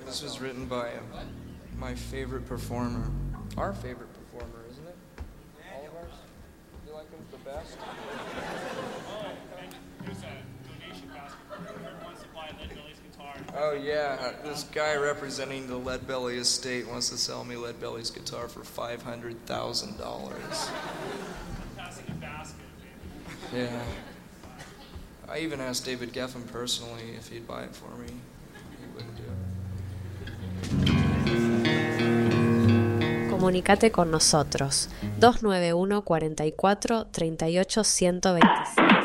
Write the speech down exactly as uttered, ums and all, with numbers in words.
This was written by my favorite performer. Our favorite performer, isn't it? All of ours? You like him the best? Oh, and there's a donation basket for whoever wants to buy Lead Belly's guitar. Oh yeah, this guy representing the Lead Belly estate wants to sell me Lead Belly's guitar for five hundred thousand dollars. I'm passing a basket, baby. Yeah. I even asked David Geffen personally if he'd buy it for me. He wouldn't do it. Comunicate con nosotros dos nueve uno, cuatro cuatro, tres ocho, uno dos seis.